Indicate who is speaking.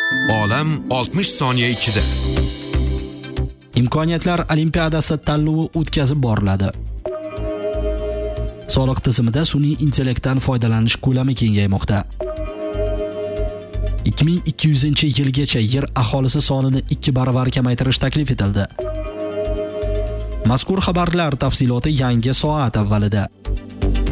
Speaker 1: Olam 60 soniya ichida.
Speaker 2: Imkoniyatlar olimpiadasi tanlovi o'tkazib boriladi. Soliq tizimida sun'iy intellektdan foydalanish ko'lami kengaymoqda. 2200-yilgacha yer aholisi sonini 2 baravar kamaytirish taklif etildi. Mazkur xabarlar tafsiloti yangi soat avvalida.